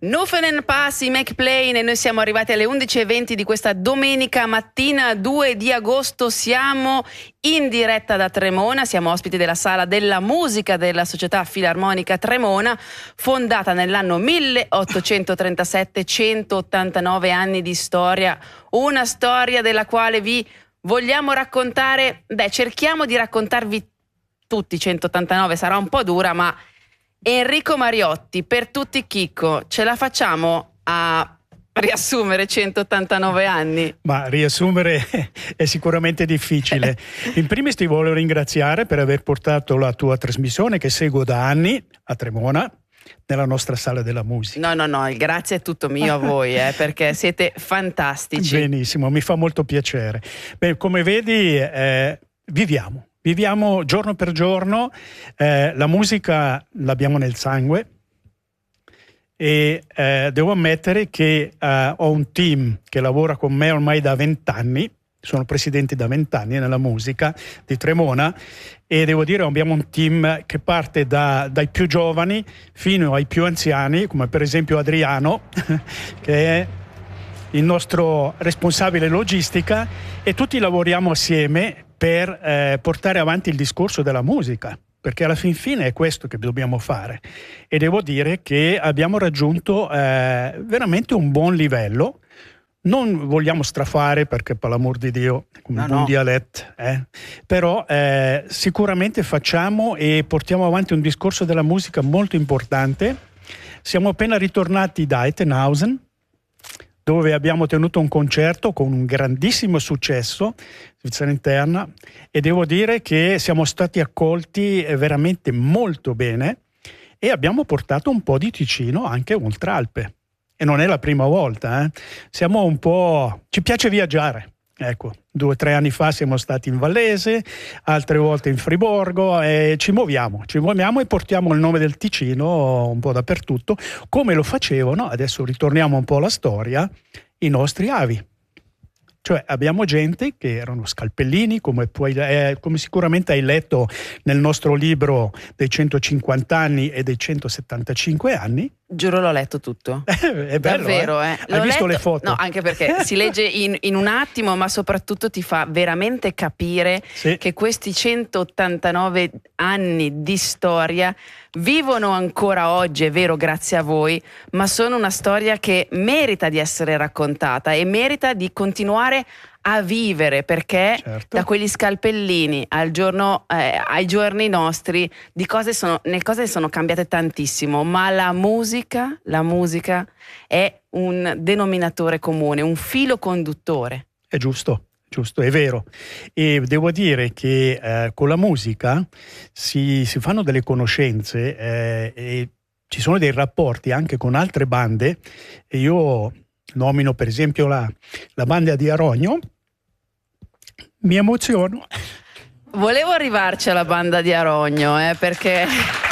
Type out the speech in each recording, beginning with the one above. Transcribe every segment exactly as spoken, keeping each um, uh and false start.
Nufenen Passi, McPlane, e noi siamo arrivati alle undici e venti di questa domenica mattina due di agosto. Siamo in diretta da Tremona, siamo ospiti della Sala della Musica della Società Filarmonica Tremona, fondata nell'anno milleottocentotrentasette, centottantanove anni di storia, una storia della quale vi vogliamo raccontare, beh, cerchiamo di raccontarvi tutti. Centottantanove sarà un po' dura, ma Enrico Mariotti, per tutti Chicco, ce la facciamo a riassumere centottantanove anni? Ma riassumere è sicuramente difficile. In primis ti voglio ringraziare per aver portato la tua trasmissione, che seguo da anni a Tremona, nella nostra Sala della Musica. No, no, no, il grazie è tutto mio a voi, eh, perché siete fantastici. Benissimo, mi fa molto piacere. Beh, come vedi, eh, viviamo. Viviamo giorno per giorno, eh, la musica l'abbiamo nel sangue e eh, devo ammettere che eh, ho un team che lavora con me ormai da vent'anni, sono presidente da vent'anni nella musica di Tremona, e devo dire abbiamo un team che parte da, dai più giovani fino ai più anziani, come per esempio Adriano, che è il nostro responsabile logistica, e tutti lavoriamo assieme per eh, portare avanti il discorso della musica, perché alla fin fine è questo che dobbiamo fare, e devo dire che abbiamo raggiunto eh, veramente un buon livello. Non vogliamo strafare, perché per l'amor di Dio, come no, un buon no. dialetto, eh? però eh, sicuramente facciamo e portiamo avanti un discorso della musica molto importante. Siamo appena ritornati da Ettenhausen, dove abbiamo tenuto un concerto con un grandissimo successo, Svizzera Interna, e devo dire che siamo stati accolti veramente molto bene e abbiamo portato un po' di Ticino anche oltre Alpe. E non è la prima volta, eh. Siamo un po'... ci piace viaggiare. Ecco, due o tre anni fa siamo stati in Vallese, altre volte in Friburgo, e ci muoviamo, ci muoviamo e portiamo il nome del Ticino un po' dappertutto, come lo facevano, adesso ritorniamo un po' alla storia, i nostri avi. Cioè abbiamo gente che erano scalpellini, come, puoi, eh, come sicuramente hai letto nel nostro libro dei centocinquanta anni e dei centosettantacinque anni. Giuro, l'ho letto tutto. È bello, davvero, eh? eh? L'ho Hai visto letto... le foto? No, anche perché si legge in, in un attimo, ma soprattutto ti fa veramente capire sì. che questi centottantanove anni di storia vivono ancora oggi, è vero, grazie a voi, ma sono una storia che merita di essere raccontata e merita di continuare a vivere, perché certo. da quegli scalpellini al giorno, eh, ai giorni nostri di cose sono, le cose sono cambiate tantissimo, ma la musica, la musica è un denominatore comune, un filo conduttore. È giusto, giusto, è vero. E devo dire che eh, con la musica si, si fanno delle conoscenze eh, e ci sono dei rapporti anche con altre bande. E io nomino per esempio la, la banda di Arogno. Mi emoziono. Volevo arrivarci alla banda di Arogno, eh, perché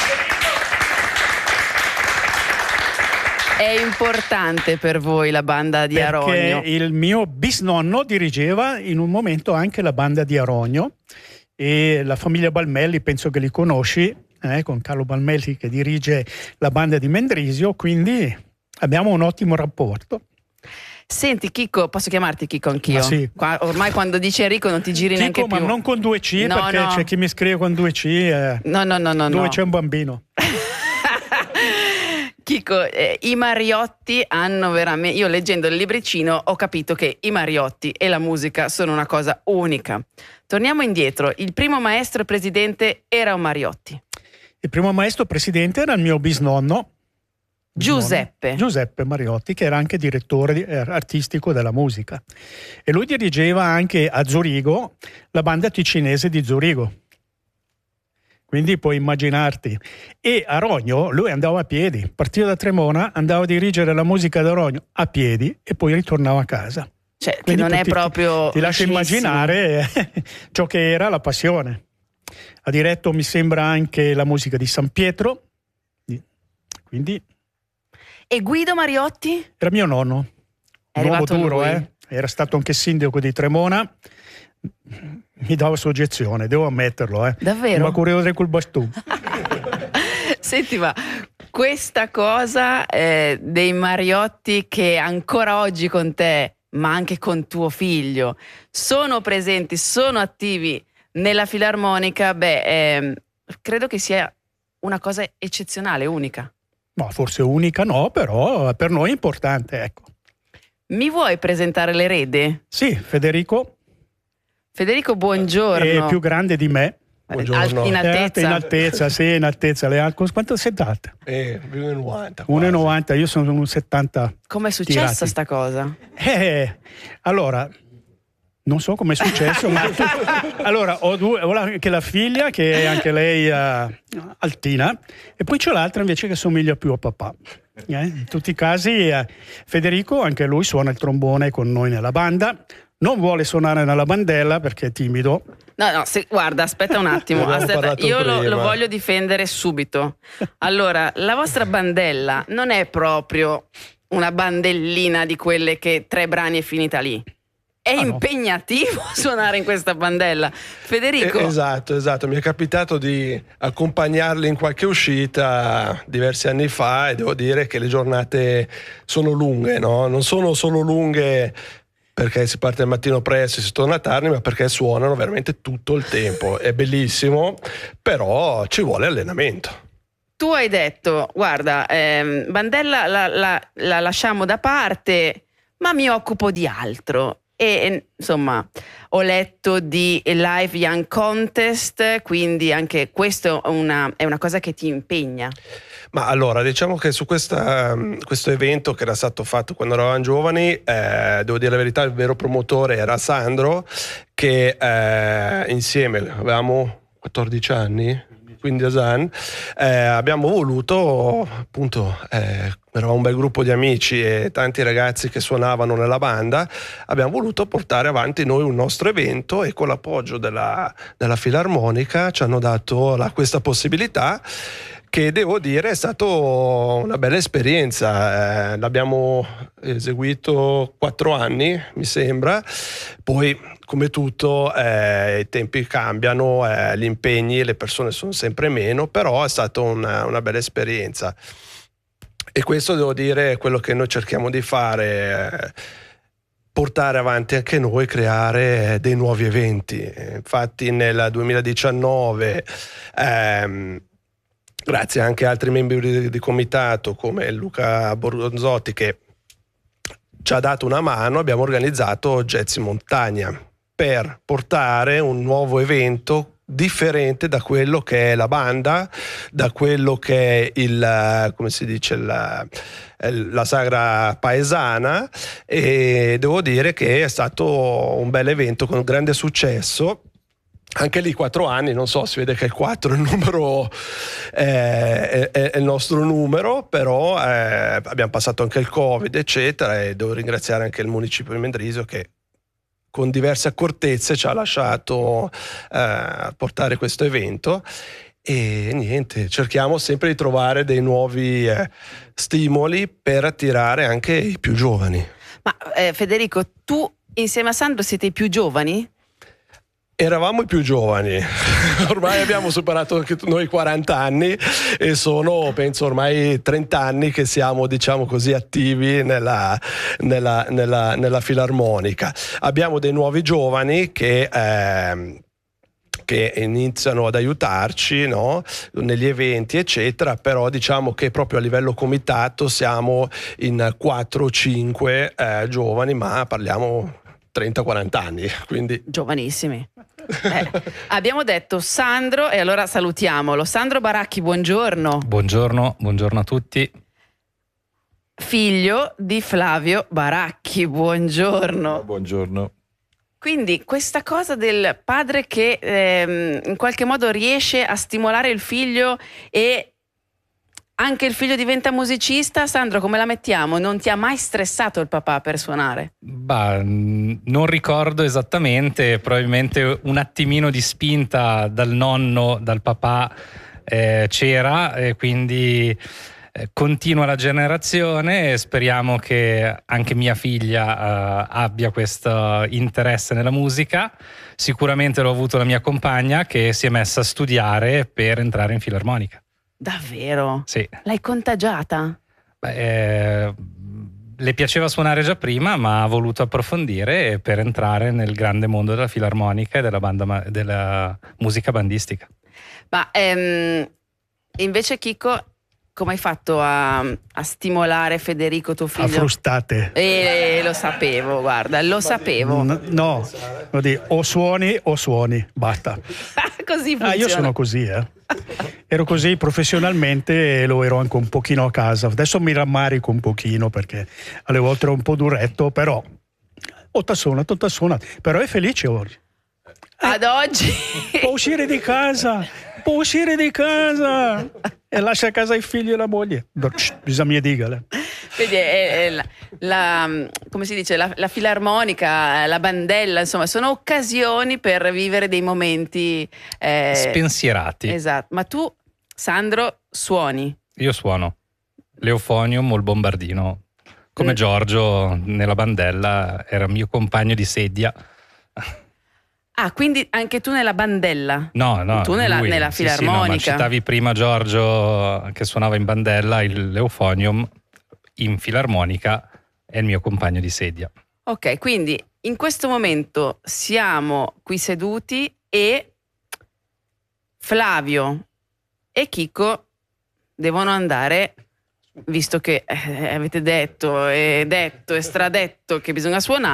è importante per voi la banda di perché Arogno. Il mio bisnonno dirigeva in un momento anche la banda di Arogno, e la famiglia Balmelli penso che li conosci, eh, con Carlo Balmelli che dirige la banda di Mendrisio, quindi abbiamo un ottimo rapporto. Senti Chicco, posso chiamarti Chicco anch'io? Ma sì. Qua, ormai quando dici Enrico non ti giri Chicco, neanche ma più. non con due C, no, perché no. c'è chi mi scrive con due C, eh, no no no no dove no. c'è un bambino. Chicco, eh, i Mariotti hanno veramente... Io leggendo il libricino ho capito che i Mariotti e la musica sono una cosa unica. Torniamo indietro. Il primo maestro presidente era un Mariotti. Il primo maestro presidente era il mio bisnonno, Giuseppe. Giuseppe Mariotti, che era anche direttore artistico della musica. E lui dirigeva anche a Zurigo la banda ticinese di Zurigo. Quindi puoi immaginarti. E a Rogno lui andava a piedi, partiva da Tremona, andava a dirigere la musica da Rogno a piedi e poi ritornava a casa. Cioè, che Quindi non è ti, proprio... Ti, ti lascio immaginare eh, ciò che era la passione. Ha diretto, mi sembra, anche la musica di San Pietro. Quindi... E Guido Mariotti? Era mio nonno. È un uomo arrivato duro, lui. eh. Era stato anche sindaco di Tremona. Mi dava soggezione, devo ammetterlo, eh. Davvero? Ma correvo col bastone. Senti, ma questa cosa eh, dei Mariotti che ancora oggi con te, ma anche con tuo figlio, sono presenti, sono attivi nella filarmonica, beh, eh, credo che sia una cosa eccezionale, unica. No, forse unica no, però per noi è importante, ecco. Mi vuoi presentare l'erede? Sì, Federico. Federico, buongiorno. È più grande di me. Buongiorno. In altezza? In altezza, sì, in altezza. Le, quanto sei alta? Eh, uno e novanta. uno e novanta, io sono un settanta. Come è successa tirati. sta cosa? Eh, allora, non so come è successo, ma allora ho, due, ho anche la figlia che è anche lei uh, altina, e poi c'è l'altra invece che somiglia più a papà. Eh, in tutti i casi eh, Federico, anche lui suona il trombone con noi nella banda. Non vuole suonare nella bandella perché è timido. No, no, se, guarda, aspetta un attimo. Aspetta, io lo, lo voglio difendere subito. Allora, la vostra bandella non è proprio una bandellina di quelle che tre brani è finita lì. È ah, impegnativo no. suonare in questa bandella. Federico. Eh, esatto, esatto. Mi è capitato di accompagnarli in qualche uscita diversi anni fa e devo dire che le giornate sono lunghe, no? Non sono solo lunghe perché si parte al mattino presto e si torna tardi, ma perché suonano veramente tutto il tempo. È bellissimo, però ci vuole allenamento. Tu hai detto, guarda, ehm, bandella la, la, la lasciamo da parte, ma mi occupo di altro. E insomma, ho letto di Live Young Contest, quindi anche questo è una, è una cosa che ti impegna. Ma allora, diciamo che su questa, questo evento che era stato fatto quando eravamo giovani, eh, devo dire la verità, il vero promotore era Sandro, che eh, insieme avevamo quattordici anni, quindi Asan, eh, abbiamo voluto, appunto, eh, eravamo un bel gruppo di amici e tanti ragazzi che suonavano nella banda, abbiamo voluto portare avanti noi un nostro evento e con l'appoggio della, della Filarmonica ci hanno dato la, questa possibilità, che devo dire è stata una bella esperienza. Eh, l'abbiamo eseguito quattro anni, mi sembra. Poi, come tutto, eh, i tempi cambiano, eh, gli impegni, le persone sono sempre meno, però è stata una, una bella esperienza. E questo, devo dire, è quello che noi cerchiamo di fare, eh, portare avanti anche noi, creare dei nuovi eventi. Infatti nel duemiladiciannove, ehm, grazie anche a altri membri di, di comitato come Luca Boronzotti che ci ha dato una mano, abbiamo organizzato Jazz in Montagna per portare un nuovo evento differente da quello che è la banda, da quello che è il, come si dice, la, la sagra paesana, e devo dire che è stato un bel evento con grande successo. Anche lì quattro anni, non so, si vede che il quattro è il numero, eh, è, è il nostro numero, però eh, abbiamo passato anche il Covid, eccetera, e devo ringraziare anche il municipio di Mendrisio che con diverse accortezze ci ha lasciato eh, portare questo evento. E niente, cerchiamo sempre di trovare dei nuovi eh, stimoli per attirare anche i più giovani. Ma eh, Federico, tu insieme a Sandro siete i più giovani? Eravamo i più giovani, ormai abbiamo superato anche noi quaranta anni e sono, penso, ormai trenta anni che siamo, diciamo così, attivi nella, nella, nella, nella Filarmonica. Abbiamo dei nuovi giovani che... Eh, che iniziano ad aiutarci, no? Negli eventi eccetera, però diciamo che proprio a livello comitato siamo in quattro o cinque eh, giovani, ma parliamo trenta quaranta anni, quindi giovanissimi. Eh, abbiamo detto Sandro e allora salutiamolo. Sandro Baracchi, buongiorno. Buongiorno, buongiorno a tutti. Figlio di Flavio Baracchi, buongiorno. Buongiorno. Quindi questa cosa del padre che ehm, in qualche modo riesce a stimolare il figlio e anche il figlio diventa musicista, Sandro, come la mettiamo? Non ti ha mai stressato il papà per suonare? Bah, non ricordo esattamente, probabilmente un attimino di spinta dal nonno, dal papà eh, c'era, e quindi eh, continua la generazione e speriamo che anche mia figlia eh, abbia questo interesse nella musica. Sicuramente l'ho avuto la mia compagna che si è messa a studiare per entrare in filarmonica. Davvero? Sì. L'hai contagiata? Beh, eh, le piaceva suonare già prima, ma ha voluto approfondire per entrare nel grande mondo della filarmonica e della, banda, della musica bandistica. Ma ehm, invece Chicco, come hai fatto a, a stimolare Federico, tuo figlio? A frustate. Eh, lo sapevo, guarda, lo sapevo. N- no, o suoni o suoni, basta. Così funziona. Ah, io sono così, eh. Ero così professionalmente e lo ero anche un pochino a casa. Adesso mi rammarico un pochino perché alle volte ero un po' duretto, però otta suona, otta suona, però è felice oggi. Ad oggi Può uscire di casa, può uscire di casa e lascia a casa i figli e la moglie. Bisogna digale. Vedi, è, è la, la, come si dice, la, la filarmonica, la bandella, insomma, sono occasioni per vivere dei momenti eh, spensierati. Esatto. Ma tu, Sandro, suoni? Io suono l'eufonium o il bombardino. Come mm. Giorgio nella bandella era mio compagno di sedia. Ah, quindi anche tu nella bandella? No, no. Tu nella, lui, nella sì, filarmonica? Sì, no, ma citavi prima Giorgio che suonava in bandella, il, l'eufonium in filarmonica è il mio compagno di sedia. Ok, quindi in questo momento siamo qui seduti e Flavio e Chicco devono andare, visto che eh, avete detto e detto e stradetto che bisogna suonare.